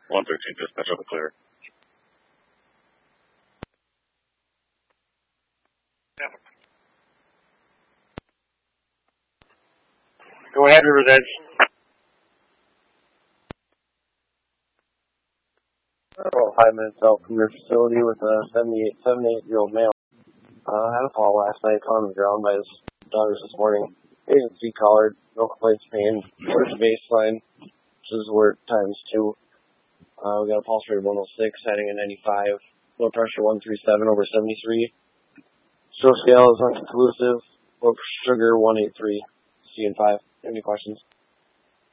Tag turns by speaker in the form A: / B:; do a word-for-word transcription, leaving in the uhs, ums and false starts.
A: one thirteen, dispatch over clear.
B: Go ahead, River's Edge.
C: Oh, five minutes out from your facility with a seventy-eight, seventy-eight-year-old male. Uh, had a fall last night, found on the ground by his daughters this morning. Agency collared, no complaints, pain. Where's the baseline? This is where times two. Uh, we got a pulse rate of one oh six, heading at ninety-five. Blood pressure one thirty-seven over seventy-three. Stroke scale is unconclusive. Blood sugar one eighty-three. C and five. Any questions?